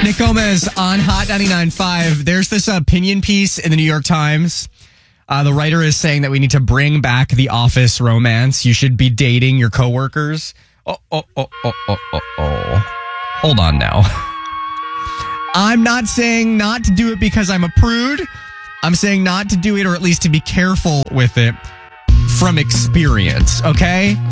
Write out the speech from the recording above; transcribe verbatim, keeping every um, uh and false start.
Nick Gomez on Hot ninety-nine point five. There's this opinion piece in the New York Times. Uh, the writer is saying that we need to bring back the office romance. You should be dating your coworkers. Oh, oh, oh, oh, oh, oh, oh. Hold on now. I'm not saying not to do it because I'm a prude. I'm saying not to do it, or at least to be careful with it from experience, okay?